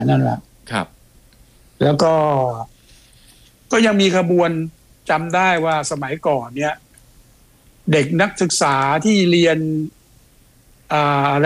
นั่นแหละครับแล้วก็ยังมีขบวนจำได้ว่าสมัยก่อนเนี่ยเด็กนักศึกษาที่เรียนอะไร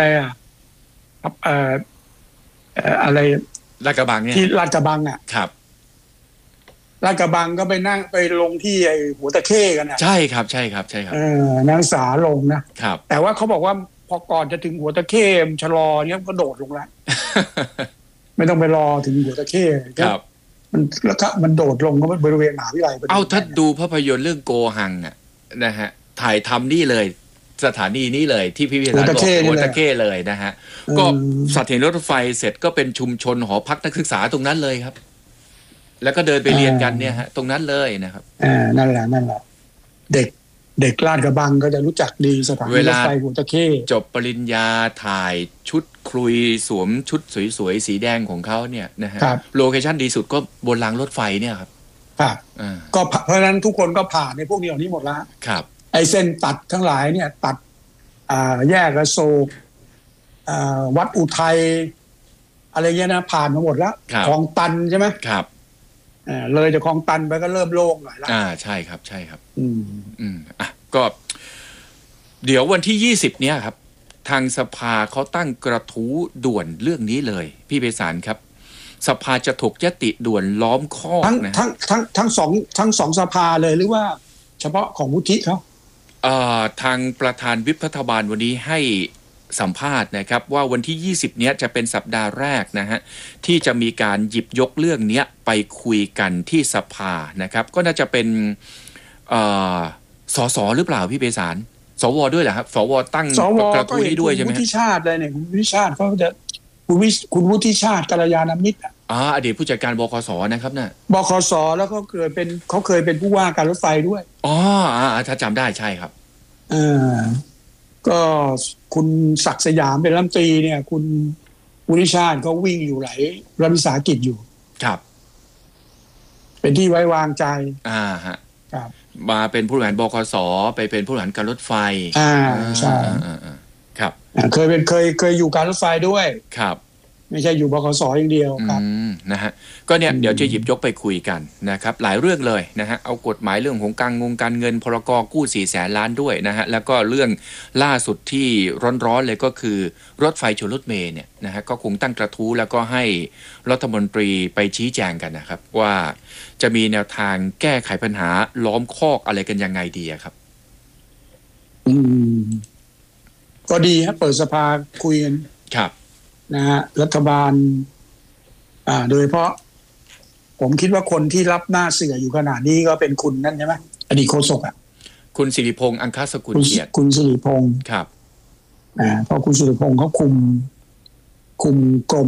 อะไรลาดกระบังเนี่ยที่ลาดกระบังครับลาดกระบังก็ไปนั่งไปลงที่ไอ้หัวตะเข้กันใช่ครับใช่ครับใช่ครับนักศึกษาลงนะครับแต่ว่าเขาบอกว่าพอก่อนจะถึงหัวตะเข้ชะลอเนี่ยก็โดดลงแล้ว ไม่ต้องไปรอถึงหัวตะเข้ครับแล้วก็มันโดดลงก็บริเวณมหาวิทยาลัยถ้าดูภาพยนตร์เรื่องโกหังนะฮะถ่ายทำนี่เลยสถานีนี้เลยที่พิพิธภัณฑ์บอกหัวตะเข้เลยนะฮะก็สถานีรถไฟเสร็จก็เป็นชุมชนหอพักนักศึกษาตรงนั้นเลยครับแล้วก็เดินไปเรียนกันเนี่ยฮะตรงนั้นเลยนะครับนั่นแหละเด็กลาดกระบังก็จะรู้จักดีสถานีรถไฟหัวตะเข้จบปริญญาถ่ายชุดคลุยสวมชุดสวยๆสีแดงของเขาเนี่ยนะฮะโลเคชั่นดีสุดก็บนรางรถไฟเนี่ยครับก็เพราะฉะนั้นทุกคนก็ผ่านในพวกนี้เหล่านี้หมดแล้วครับไอ้เส้นตัดทั้งหลายเนี่ยตัดแยกอโศกวัดอุทัยอะไรเงี้ยนะผ่านมาหมดแล้วคลองตันใช่ไหมครับเลยจากคลองตันไปก็เริ่มโล่งหน่อยแล้วใช่ครับใช่ครับก็เดี๋ยววันที่20เนี่ยครับทางสภาเขาตั้งกระทู้ด่วนเรื่องนี้เลยพี่ไพศาลครับสภาจะถกยติด่วนล้อมข้อนะทั้งสองสภาเลยหรือว่าเฉพาะของวุฒิเขาทางประธานวิปรัฐบาลวันนี้ให้สัมภาษณ์นะครับว่าวันที่20เนี้ยจะเป็นสัปดาห์แรกนะฮะที่จะมีการหยิบยกเรื่องนี้ไปคุยกันที่สภานะครับก็น่าจะเป็นสสหรือเปล่าพี่ไพศาลสวด้วยเหรอครับสวตั้งกระทู้นี้ด้วยใช่ไหมคุณวุฒิชาติเลยเนี่ยคุณวุฒิชาติเขาจะคุณวุฒิชาติกัลยาณมิตรอดีตผู้จัดการบขสนะครับน่ะบขสแล้วเขาเคยเป็นผู้ว่าการรถไฟด้วยถ้าจำได้ใช่ครับก็คุณศักดิ์สยามเป็นรัฐมนตรีเนี่ยคุณวุฒิชาติเขาวิ่งอยู่หลายรัฐวิสาหกิจอยู่ครับเป็นที่ไว้วางใจฮะครับมาเป็นผู้บริหารบขสไปเป็นผู้บริหารการรถไฟใช่ครับเคยอยู่การรถไฟด้วยครับไม่ใช่อยู่บขสอย่างเดียวครับนะฮะก็เนี่ยเดี๋ยวจะหยิบยกไปคุยกันนะครับหลายเรื่องเลยนะฮะเอากฎหมายเรื่องของการเงินพรก.กู้400,000 ล้านด้วยนะฮะแล้วก็เรื่องล่าสุดที่ร้อนๆเลยก็คือรถไฟชนรถเมล์เนี่ยนะฮะก็คงตั้งกระทู้แล้วก็ให้รัฐมนตรีไปชี้แจงกันนะครับว่าจะมีแนวทางแก้ไขปัญหาล้อมคอกอะไรกันยังไงดีครับก็ดีครับเปิดสภาคุยกันครับนะฮะรัฐบาลโดยเฉพาะผมคิดว่าคนที่รับหน้าเสืออยู่ขนาดนี้ก็เป็นคุณนั่นใช่ไหมอดีตโฆษกคุณสิริพงษ์อังคสกุลเกียรติคุณสิริพงษ์ครับเพราะคุณสิริพงษ์เขาคุมกรม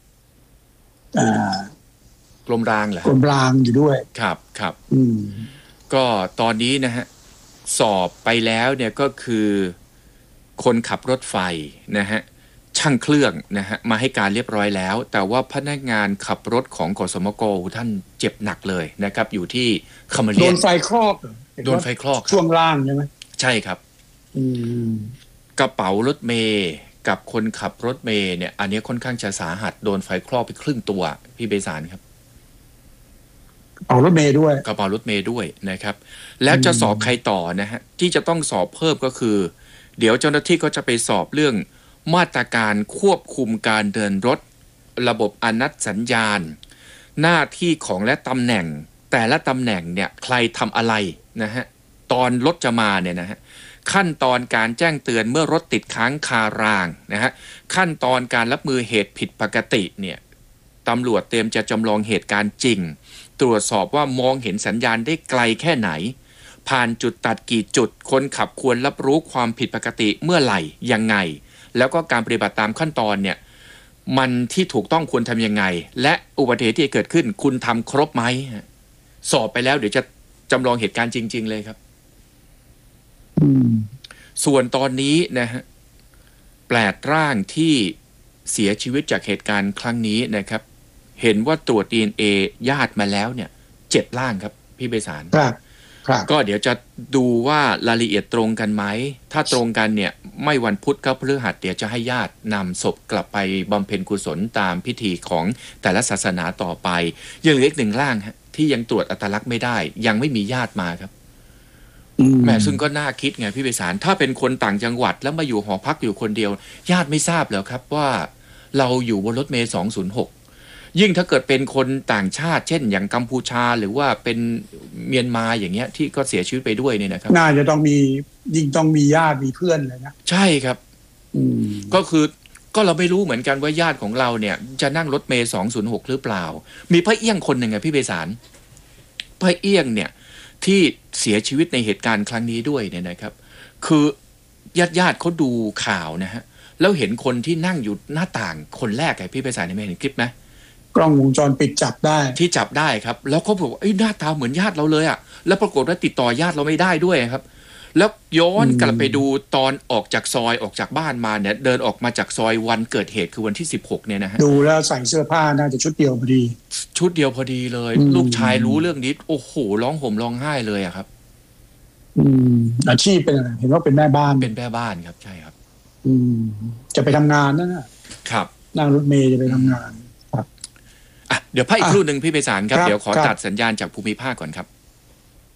รางเหรอกรมรางอยู่ด้วยครับก็ตอนนี้นะฮะสอบไปแล้วเนี่ยก็คือคนขับรถไฟนะฮะช่างเครื่องนะฮะมาให้การเรียบร้อยแล้วแต่ว่าพนักงานขับรถของกสมก.ท่านเจ็บหนักเลยนะครับอยู่ที่คำเรียนโดนไฟคลอกช่วงล่างใช่ไหมใช่ครับกระเป๋ารถเมย์กับคนขับรถเมย์เนี่ยอันนี้ค่อนข้างจะสาหัสโดนไฟคลอกไปครึ่งตัวพี่ไพศาลครับกระเป๋ารถเมย์ด้วยนะครับแล้วจะสอบใครต่อนะฮะที่จะต้องสอบเพิ่มก็คือเดี๋ยวเจ้าหน้าที่ก็จะไปสอบเรื่องมาตรการควบคุมการเดินรถระบบอนัตสัญญาณหน้าที่ของและตำแหน่งแต่ละตำแหน่งเนี่ยใครทำอะไรนะฮะตอนรถจะมาเนี่ยนะฮะขั้นตอนการแจ้งเตือนเมื่อรถติดค้างคารางนะฮะขั้นตอนการรับมือเหตุผิดปกติเนี่ยตำรวจเตรียมจะจำลองเหตุการณ์จริงตรวจสอบว่ามองเห็นสัญญาณได้ไกลแค่ไหนผ่านจุดตัดกี่จุดคนขับควรรับรู้ความผิดปกติเมื่อไหร่ยังไงแล้วก็การปฏิบัติตามขั้นตอนเนี่ยมันที่ถูกต้องควรทำยังไงและอุบัติเหตุที่เกิดขึ้นคุณทำครบไหมสอบไปแล้วเดี๋ยวจะจำลองเหตุการณ์จริงๆเลยครับส่วนตอนนี้นะฮะ8 ร่างที่เสียชีวิตจากเหตุการณ์ครั้งนี้นะครับเห็นว่าตรวจ DNA ญาติมาแล้วเนี่ย7 ร่างครับพี่ไพศาลครับก็เดี๋ยวจะดูว่ารายละเอียดตรงกันไหมถ้าตรงกันเนี่ยไม่วันพุธก็พฤหัสเดี๋ยวจะให้ญาตินำศพกลับไปบำเพ็ญกุศลตามพิธีของแต่ละศาสนาต่อไปยังเหลืออีกหนึ่งร่างฮะที่ยังตรวจอัตลักษณ์ไม่ได้ยังไม่มีญาติมาครับแหมซึ่งก็น่าคิดไงพี่ไพศาลถ้าเป็นคนต่างจังหวัดแล้วมาอยู่หอพักอยู่คนเดียวญาติไม่ทราบเหรอครับว่าเราอยู่บนรถเมล์206ยิ่งถ้าเกิดเป็นคนต่างชาติเช่นอย่างกัมพูชาหรือว่าเป็นเมียนมาอย่างเงี้ยที่ก็เสียชีวิตไปด้วยเนี่ยนะครับน่าจะต้องมียิ่งต้องมีญาติมีเพื่อนเลยนะใช่ครับก็คือก็เราไม่รู้เหมือนกันว่าญาติของเราเนี่ยจะนั่งรถเมล์206หรือเปล่ามีพระเอี้ยงคนหนึ่งอะพี่ไพศาลพระเอี้ยงเนี่ยที่เสียชีวิตในเหตุการณ์ครั้งนี้ด้วยเนี่ยนะครับคือญาติเขาดูข่าวนะฮะแล้วเห็นคนที่นั่งอยู่หน้าต่างคนแรกไงพี่ไพศาลไม่เห็นคลิปไหมกล้องวงจรปิดจับได้ที่จับได้ครับแล้วเขาบอกว่าหน้าตาเหมือนญาติเราเลยอ่ะแล้วปรากฏว่าติดต่อญาติเราไม่ได้ด้วยครับแล้วย้อนกลับไปดูตอนออกจากซอยออกจากบ้านมาเนี่ยเดินออกมาจากซอยวันเกิดเหตุคือวันที่16เนี่ยนะฮะดูแล้วใส่เสื้อผ้าน่าจะชุดเดียวพอดีชุดเดียวพอดีเลยลูกชายรู้เรื่องนี้โอ้โหร้องห่มร้องไห้เลยอะครับอาชีพเป็นอะไรเห็นว่าเป็นแม่บ้านเป็นแม่บ้านครับใช่ครับจะไปทำงานนะครับนั่งรถเมล์จะไปทำงานเดี๋ยวพักอีกครู่หนึ่งพี่ไพศาลครับเดี๋ยวขอตัดสัญญาณจากภูมิภาคก่อนครับ